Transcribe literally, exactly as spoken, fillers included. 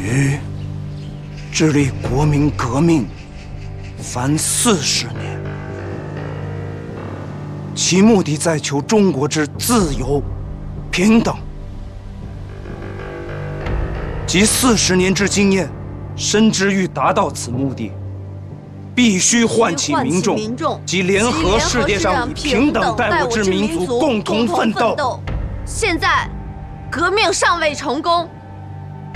禹致力国民革命，凡四十年，其目的在求中国之自由、平等。及四十年之经验，深知欲达到此目的，必须唤起民众及联合世界上以平等待我之民族共同奋斗。 现在，革命尚未成功，